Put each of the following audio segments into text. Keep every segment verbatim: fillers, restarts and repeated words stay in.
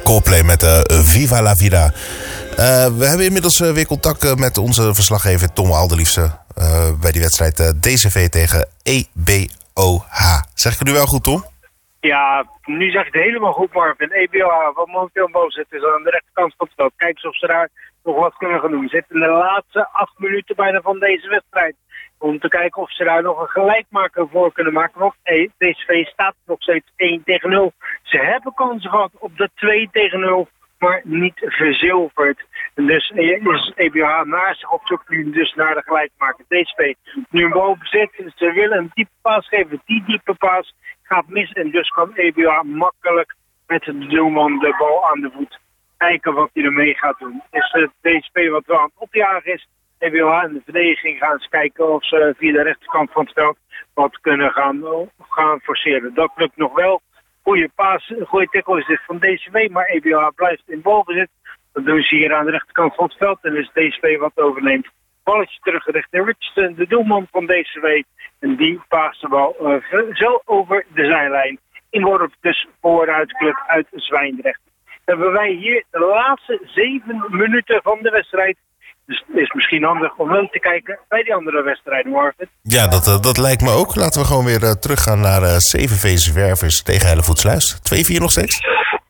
Coldplay met uh, Viva la Vida. Uh, we hebben inmiddels uh, weer contact uh, met onze verslaggever Tom Alderliefste uh, bij die wedstrijd uh, D C V tegen E B O H. Zeg ik het nu wel goed, Tom? Ja, nu zeg ik het helemaal goed, Marvin. E B O H, wat momenteel boven zit, is aan de rechterkant van het veld. Kijk eens of ze daar nog wat kunnen gaan doen. We zitten in de laatste acht minuten bijna van deze wedstrijd. Om te kijken of ze daar nog een gelijkmaker voor kunnen maken. Want D C V staat nog steeds één tegen nul. Ze hebben kansen gehad op de twee tegen nul, maar niet verzilverd. En dus is E B O H naast zich op zoek nu dus naar de gelijkmaker. D C V nu een bal bezit. Ze willen een diepe paas geven. Die diepe paas gaat mis. En dus kan E B O H makkelijk met de doelman de bal aan de voet kijken wat hij ermee gaat doen. Is het D C V wat wel aan het opjagen is. E B O H in de verdediging gaan eens kijken of ze via de rechterkant van het veld wat kunnen gaan, gaan forceren. Dat lukt nog wel. Goeie paas, goede tackle is dit van D C V, maar E B O H blijft in balbezit. Dat doen ze hier aan de rechterkant van het veld en is D C V wat overneemt. Balletje teruggericht naar Richardson, de doelman van D C V. En die paast de bal uh, zo over de zijlijn. Inworp dus vooruit club uit Zwijndrecht. Hebben wij hier de laatste zeven minuten van de wedstrijd. Dus het is misschien handig om wel te kijken bij die andere wedstrijden, Marvin. Ja, dat, uh, dat lijkt me ook. Laten we gewoon weer uh, teruggaan naar uh, C V V Zwervers tegen Hellevoetsluis. twee vier nog steeds?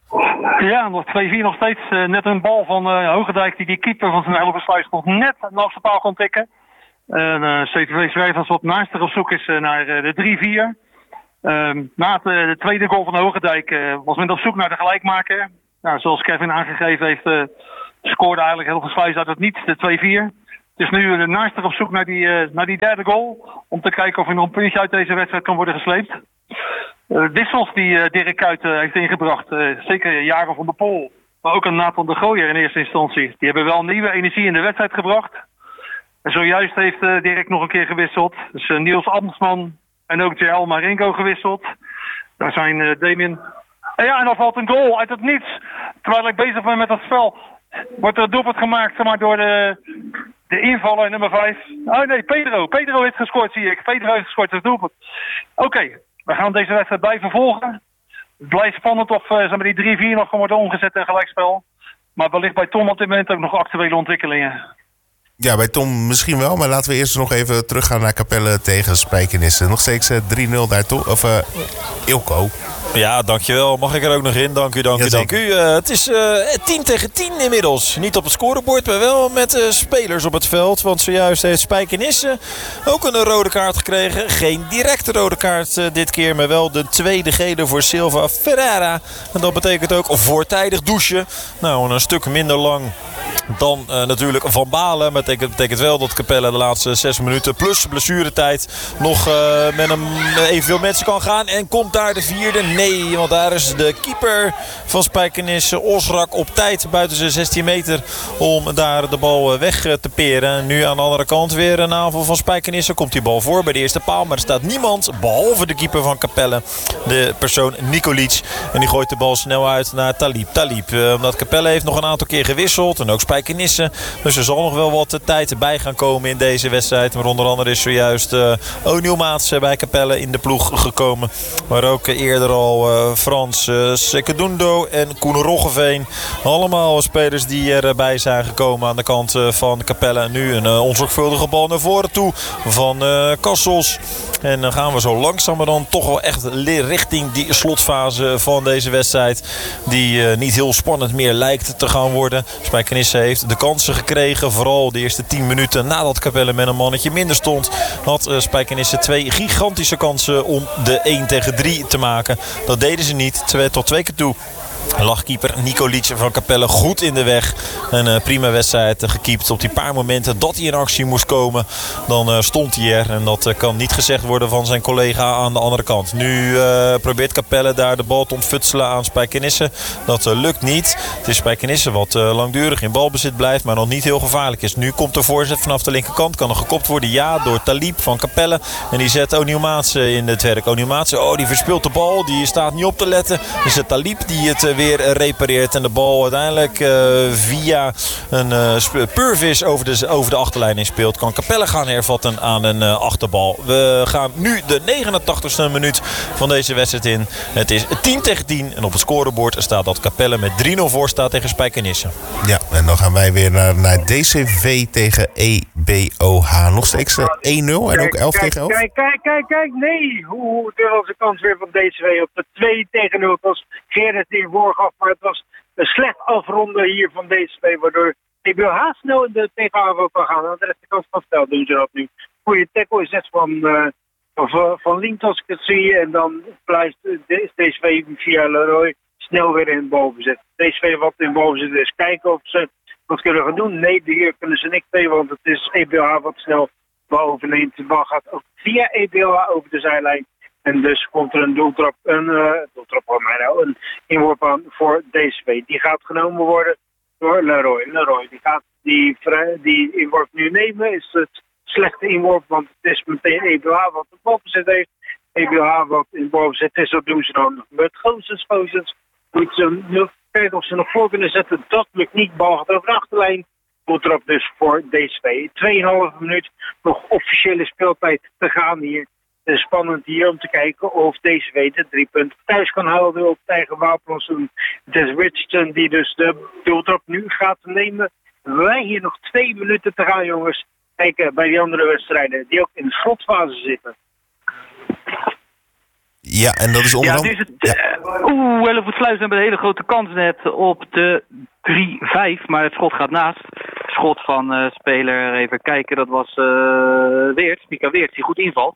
Ja, nog twee vier nog steeds. Uh, net een bal van uh, Hogendijk die die keeper van zijn Hellevoetsluis nog net naast de paal kon tikken. En uh, C V V Zwervers wat naastig op zoek is uh, naar uh, de drie vier. Uh, na het, uh, de tweede goal van Hogendijk uh, was men op zoek naar de gelijkmaker. Nou, zoals Kevin aangegeven heeft, uh, scoorde eigenlijk Hellevoetsluis uit het niets, de twee vier. Het is nu uh, naastig op zoek naar die, uh, naar die derde goal. Om te kijken of er nog een puntje uit deze wedstrijd kan worden gesleept. Uh, wissels die uh, Dirk Kuyt uh, heeft ingebracht, uh, zeker Jaren van der Pol, maar ook een Nathan de Gooier in eerste instantie. Die hebben wel nieuwe energie in de wedstrijd gebracht. En zojuist heeft uh, Dirk nog een keer gewisseld. Dus uh, Niels Amsman en ook J L Marengo gewisseld. Daar zijn uh, Damien. En ja, en dan valt een goal uit het niets. Terwijl ik bezig ben met dat spel, wordt er een doelpunt gemaakt zeg maar, door de, de invaller nummer vijf. Oh nee, Pedro. Pedro heeft gescoord, zie ik. Pedro heeft gescoord als doelpunt. Oké, okay, we gaan deze wedstrijd blijven volgen. Het blijft spannend of uh, zeg maar, die drie vier nog worden omgezet in gelijkspel. Maar wellicht bij Tom op dit moment ook nog actuele ontwikkelingen. Ja, bij Tom misschien wel, maar laten we eerst nog even teruggaan naar Capelle tegen Spijkenisse. Nog steeds uh, drie nul daar, to- of uh, Ilko. Ja, dankjewel. Mag ik er ook nog in? Dank u, dank u, ja, dank u. Uh, het is uh, tien tegen tien inmiddels. Niet op het scorebord, maar wel met uh, spelers op het veld. Want zojuist heeft Spijkenisse ook een rode kaart gekregen. Geen directe rode kaart uh, dit keer, maar wel de tweede gele voor Silva Ferreira. En dat betekent ook voortijdig douchen. Nou, een stuk minder lang dan uh, natuurlijk Van Balen. Maar dat betekent wel dat Capelle de laatste zes minuten plus blessuretijd nog uh, met een evenveel mensen kan gaan. En komt daar de vierde? Nee, want daar is de keeper van Spijkenisse, Osrak, op tijd buiten zijn zestien meter om daar de bal weg te peren. Nu aan de andere kant weer een aanval van Spijkenisse. Komt die bal voor bij de eerste paal, maar er staat niemand behalve de keeper van Capelle, de persoon Nikolic. En die gooit de bal snel uit naar Talib. Talib, uh, omdat Capelle heeft nog een aantal keer gewisseld en ook Spijkenisse. Dus er zal nog wel wat tijd bij gaan komen in deze wedstrijd. Maar onder andere is zojuist uh, O'Neil Maats bij Capelle in de ploeg gekomen. Maar ook uh, eerder al uh, Frans uh, Sekedundo en Koen Roggeveen. Allemaal spelers die erbij zijn gekomen aan de kant uh, van Capelle. Nu een uh, onzorgvuldige bal naar voren toe van uh, Kassels. En dan gaan we zo langzamer dan toch wel echt richting die slotfase van deze wedstrijd. Die uh, niet heel spannend meer lijkt te gaan worden. Spijkenisse heeft de kansen gekregen. Vooral de eerste tien minuten nadat Capelle met een mannetje minder stond. Had uh, Spijkenisse twee gigantische kansen om de één tegen drie te maken. Dat deden ze niet. Twee, tot twee keer toe lag keeper Nikolic van Capelle goed in de weg. Een uh, prima wedstrijd uh, gekiept. Op die paar momenten dat hij in actie moest komen, dan uh, stond hij er. En dat uh, kan niet gezegd worden van zijn collega aan de andere kant. Nu uh, probeert Capelle daar de bal te ontfutselen aan Spijkenisse. Dat uh, lukt niet. Het is Spijkenisse wat uh, langdurig in balbezit blijft, maar nog niet heel gevaarlijk is. Nu komt de voorzet vanaf de linkerkant. Kan er gekopt worden? Ja, door Talib van Capelle. En die zet O'Neil Maats in het werk. O'Neil Maats, oh, die verspeelt de bal. Die staat niet op te letten. Dus het Talib die het uh, weer repareert. En de bal uiteindelijk uh, via een uh, Purvis over de, over de achterlijn inspeelt. Kan Capelle gaan hervatten aan een uh, achterbal. We gaan nu de negenentachtigste minuut van deze wedstrijd in. Het is tien tegen tien. En op het scorebord staat dat Capelle met drie nul voor staat tegen Spijkenisse. Ja, en dan gaan wij weer naar, naar D C V tegen E B O H. Nog steeds één nul en ook elf kijk, tegen elf. Kijk, kijk, kijk, kijk. Nee. Hoe de was de kans weer van D C V op de twee tegen nul. Het was Gerrit die voorgaf, maar het was een slecht afronden hier van D C V. Waardoor E B O H snel in de tegenaanval kan gaan. Aan de rechterkant van het veld doen ze dat nu. Goeie tackle is net van, uh, van, van Link als ik het zie. En dan blijft D C V via Leroy snel weer in balbezit. D C V wat in balbezit is. Kijken of ze wat kunnen gaan doen. Nee, hier kunnen ze niks mee, want het is E B O H wat snel bal overneemt. De bal gaat ook via E B O H over de zijlijn. En dus komt er een doeltrap, een uh, doeltrap van mij nou, een inworp aan voor D C V. Die gaat genomen worden door Leroy. Leroy die gaat die, vrij, die inworp nu nemen. Is het slechte inworp, want het is meteen E B O H wat de balbezit heeft. E B O H wat in balbezit is, dat doen ze dan met Goossens. Goossens moet ze nu kijken of ze nog voor kunnen zetten. Dat lukt niet. Bal gaat over de achterlijn. Doeltrap dus voor D C V. tweeënhalve minuut nog officiële speeltijd te gaan hier. Het is spannend hier om te kijken of D C V de drie punten thuis kan houden op het eigen wapenlos. Het is Richardson die dus de doeltrap nu gaat nemen. Wij hier nog twee minuten te gaan, jongens. Kijken bij die andere wedstrijden die ook in de slotfase zitten. Ja, en dat is onder andere... Ja, nu is het... Ja. Uh, Oeh, Hellevoetsluis hebben een hele grote kans net op de drie vijf. Maar het schot gaat naast. Schot van uh, speler, even kijken, dat was uh, Weerts. Mika Weerts, die goed invalt.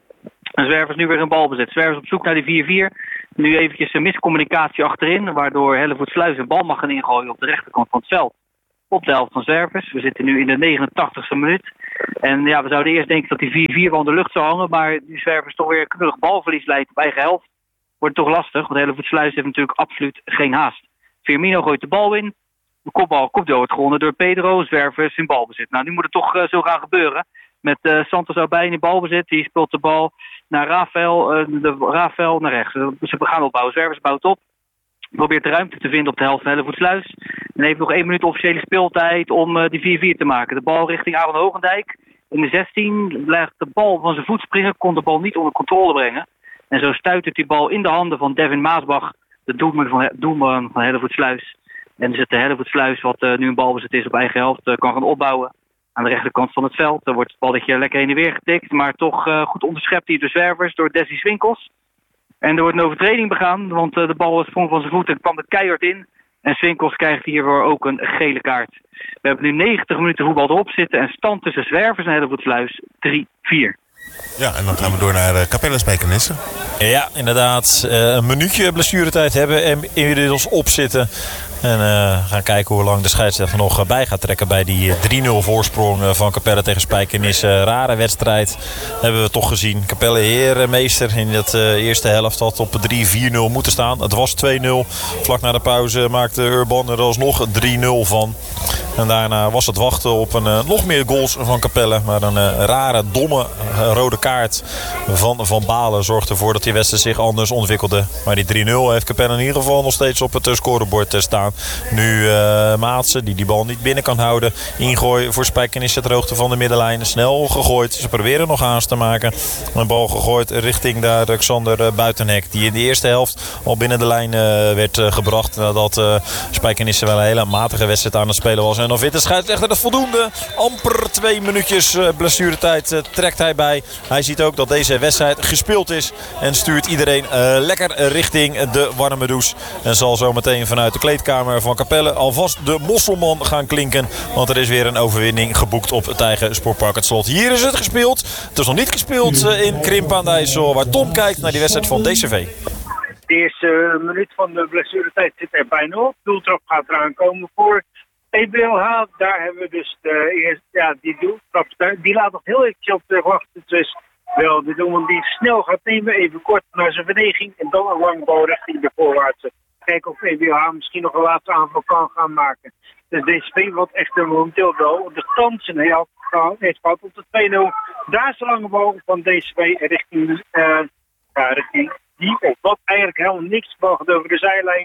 En Zwervers nu weer een balbezit. Zwervers op zoek naar die vier vier. Nu eventjes een miscommunicatie achterin. Waardoor Hellevoetsluis een bal mag gaan ingooien op de rechterkant van het veld. Op de helft van Zwervers. We zitten nu in de negenentachtigste minuut. En ja, we zouden eerst denken dat die vier vier wel in de lucht zou hangen. Maar die Zwervers toch weer knullig balverlies leidt op eigen helft. Wordt toch lastig, want Hellevoetsluis heeft natuurlijk absoluut geen haast. Firmino gooit de bal in. De kopbal kopduel wordt gewonnen door Pedro. Zwervers in balbezit. Nou, nu moet het toch uh, zo gaan gebeuren. Met uh, Santos Albijn in balbezit. Die speelt de bal naar Rafael. Uh, de, Rafael naar rechts. Ze gaan opbouwen. Zwervers bouwt op. Probeert de ruimte te vinden op de helft van Hellevoetsluis. En heeft nog één minuut officiële speeltijd om uh, die vier vier te maken. De bal richting Aaron Hogendijk. In de zestien blijft de bal van zijn voet springen. Kon de bal niet onder controle brengen. En zo stuitert die bal in de handen van Devin Maasbach. De doelman van, doelman van Hellevoetsluis. En dus het de Hellevoetsluis wat uh, nu een balbezit is op eigen helft uh, kan gaan opbouwen. Aan de rechterkant van het veld. Er wordt het balletje lekker heen en weer getikt. Maar toch uh, goed onderschept hier de Zwervers door Desi Swinkels. En er wordt een overtreding begaan. Want uh, de bal sprong van zijn voet en kwam er keihard in. En Swinkels krijgt hiervoor ook een gele kaart. We hebben nu negentig minuten voetbal erop zitten. En stand tussen Zwervers en Hellevoetsluis drie vier. Ja, en dan gaan we door naar uh, Capelle Spijkenisse. Ja, inderdaad. Uh, een minuutje blessuretijd hebben en inmiddels opzitten. En uh, gaan kijken hoe lang de scheidsrechter nog bij gaat trekken bij die drie nul voorsprong van Capelle tegen Spijkenisse. Rare wedstrijd hebben we toch gezien. Capelle herenmeester in dat uh, eerste helft had op drie vier nul moeten staan. Het was twee nul. Vlak na de pauze maakte Urban er alsnog drie nul van. En daarna was het wachten op een, uh, nog meer goals van Capelle. Maar een uh, rare, domme uh, rode kaart van Van Balen zorgde ervoor dat die wedstrijd zich anders ontwikkelde. Maar die drie nul heeft Capelle in ieder geval nog steeds op het uh, scorebord uh, staan. Nu uh, Maatsen, die die bal niet binnen kan houden. Ingooi voor Spijkenisse ter hoogte van de middenlijn. Snel gegooid. Ze proberen nog haast te maken. Een bal gegooid richting de Alexander uh, Buitenhek. Die in de eerste helft al binnen de lijn uh, werd uh, gebracht. Nadat uh, Spijkenisse wel een hele matige wedstrijd aan het spelen was. En dan vindt de scheidsrechter het voldoende. Amper twee minuutjes uh, blessuretijd uh, trekt hij bij. Hij ziet ook dat deze wedstrijd gespeeld is. En stuurt iedereen uh, lekker richting de warme douche. En zal zo meteen vanuit de kleedkamer van Capelle alvast de Mosselman gaan klinken. Want er is weer een overwinning geboekt op het eigen sportpark Het Slot. Hier is het gespeeld. Het is nog niet gespeeld uh, in Krimp aan de IJssel. Waar Tom kijkt naar die wedstrijd van D C V. De eerste minuut van de blessuretijd zit er bijna op. Doeltrap gaat eraan komen voor E B O H. Daar hebben we dus de eerste, ja, die doeltrap. Die laat nog heel eventjes op de wachten. Dus wel de doelman die snel gaat nemen. Even kort naar zijn verdediging. En dan een lange bal richting de voorwaartse. Kijken of E B O H misschien nog een laatste aanval kan gaan maken. Dus D C V wat echt een momenteel wel de kansen heeft gehad op de twee nul. Daar is de lange bal van D C V richting, uh, ja, richting die. Of wat eigenlijk helemaal niks. Bal gaat over de zijlijn.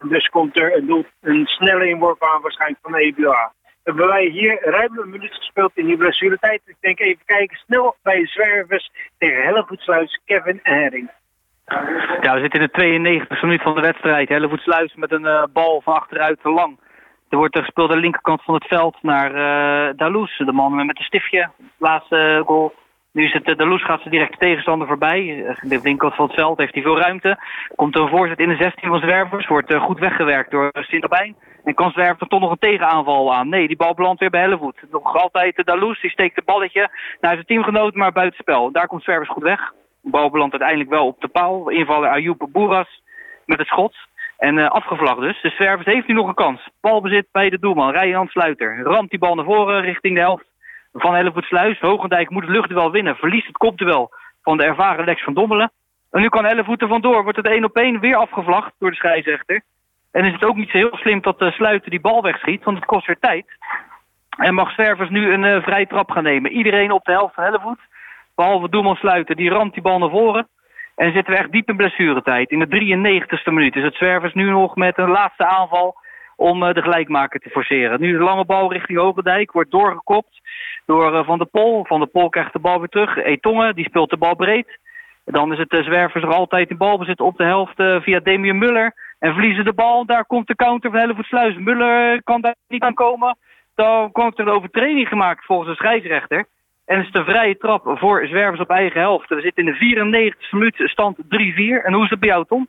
En dus komt er een, doel, een snelle inworp aan waarschijnlijk van de E B O H. Hebben wij hier ruim een minuut gespeeld in die blessuretijd. Ik denk even kijken snel bij de Zwervers tegen Hellevoetsluis, Kevin en Herring. Ja, we zitten in de tweeënnegentigste minuut van de wedstrijd. Hellevoetsluis met een uh, bal van achteruit te lang. Er wordt er gespeeld aan de linkerkant van het veld naar uh, Daloes, de man met de stiftje. Laatste uh, goal. Nu is het uh, Daloes, gaat ze direct de tegenstander voorbij. Uh, de linkerkant van het veld heeft hij veel ruimte. Komt er een voorzet in de zestien van Zwervers. Wordt uh, goed weggewerkt door uh, Sint-Abijn. En kan Zwervers toch nog een tegenaanval aan. Nee, die bal belandt weer bij Hellevoet. Nog altijd uh, Daloes, die steekt het balletje naar zijn teamgenoot, maar buitenspel. Daar komt Zwervers goed weg. De bal belandt uiteindelijk wel op de paal. Invaller Ayoub Boeras met het schot. En uh, afgevlagd dus. De Zwervers heeft nu nog een kans. Balbezit bij de doelman, Rijnand Sluiter. Ramt die bal naar voren richting de helft van Hellevoetsluis. Hogendijk moet het luchtduel winnen. Verliest het kopduel van de ervaren Lex van Dommelen. En nu kan Hellevoet er vandoor. Wordt het één op één weer afgevlagd door de scheidsrechter. En is het ook niet zo heel slim dat uh, Sluiter die bal wegschiet. Want het kost weer tijd. En mag Zwervers nu een uh, vrije trap gaan nemen. Iedereen op de helft van Hellevoet. Behalve doelman Sluiter. Die ramt die bal naar voren. En zitten we echt diep in blessuretijd. In de drieënnegentigste minuut is het Zwervers nu nog met een laatste aanval om uh, de gelijkmaker te forceren. Nu de lange bal richting Hogendijk. Wordt doorgekopt door uh, Van der Pol. Van der Pol krijgt de bal weer terug. Etongen, die speelt de bal breed. En dan is het uh, Zwervers nog altijd in balbezit op de helft uh, via Damian Muller. En verliezen de bal. Daar komt de counter van Hellevoetsluis. Muller kan daar niet aan komen. Dan komt er een overtreding gemaakt volgens de scheidsrechter. En het is de vrije trap voor Zwervers op eigen helft. We zitten in de vierennegentigste minuut, stand drie vier. En hoe is het bij jou, Tom?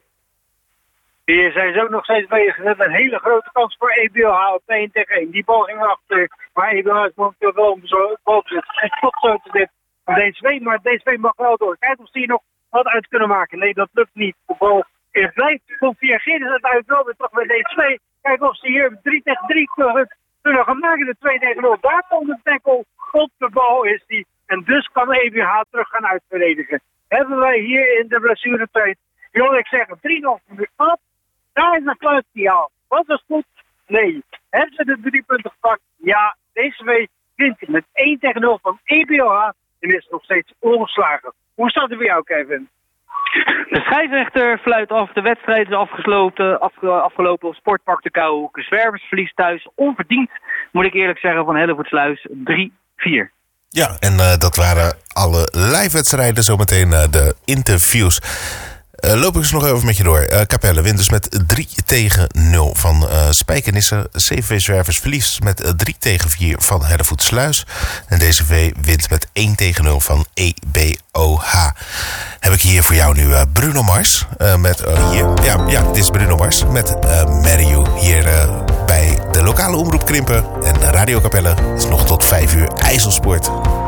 Hier zijn ze ook nog steeds bezig met een hele grote kans voor E B O H op één tegen één. Die bal ging achter, maar E B O H is momenteel wel zo balbezit. En tot zo te dit van D S V, maar D S V mag wel door. Kijk of ze hier nog wat uit kunnen maken. Nee, dat lukt niet. De bal is blijft. Komt via Geerdes het uit wel weer terug bij D S V. Kijk of ze hier drie tegen drie kunnen gaan maken. De twee tegen nul. Daar komt de tackle. Op de bal is die. En dus kan E B O H terug gaan uitverdedigen. Hebben wij hier in de blessuretijd, wil ik zeggen, drie nul minuut gehad. Daar is een kluisdiaal. Was dat goed? Nee. Hebben ze de drie punten gepakt? Ja. Deze week wint hij met één tegen nul van E B O H. En is nog steeds ongeslagen. Hoe staat het bij jou, Kevin? De scheidsrechter fluit af. De wedstrijd is afgesloten, afge, afgelopen op Sportpark de Kouhoek. Zwervers verliest thuis onverdiend, moet ik eerlijk zeggen, van Hellevoetsluis drie vier. Ja, en uh, dat waren alle live-wedstrijden. Zometeen uh, de interviews. Uh, loop ik eens nog even met je door. Uh, Capelle wint dus met drie tegen nul van uh, Spijkenisse. C V Zwervers verliest met uh, drie tegen vier van Hellevoetsluis. En D C V wint met één tegen nul van E B O H. Heb ik hier voor jou nu uh, Bruno Mars. Uh, met, uh, hier, ja, ja, dit is Bruno Mars. Met uh, Marry You hier uh, bij de lokale omroep Krimpen. En Radio Capelle is nog tot vijf uur IJsselsport.